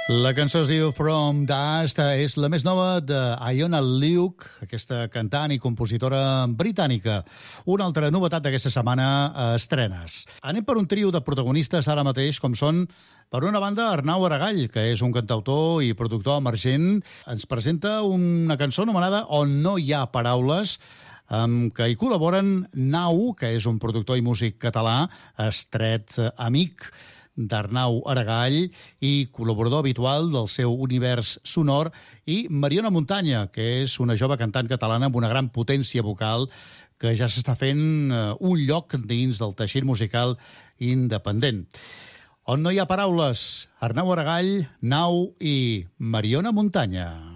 La cançó es diu From Dust, és la més nova d'Iona Luke, aquesta cantant i compositora britànica. Una altra novetat d'aquesta setmana a estrenes. Anem per un trio de protagonistes ara mateix, com són, per una banda, Arnau Aragall, que és un cantautor i productor emergent. Ens presenta una cançó anomenada On no hi ha paraules, amb què hi col·laboren Nau, que és un productor i músic català, estret amic d'Arnau Aragall i col·laborador habitual del seu univers sonor, i Mariona Muntanya, que és una jove cantant catalana amb una gran potència vocal que ja s'està fent un lloc dins del teixit musical independent. On no hi ha paraules, Arnau Aragall, Nau i Mariona Muntanya.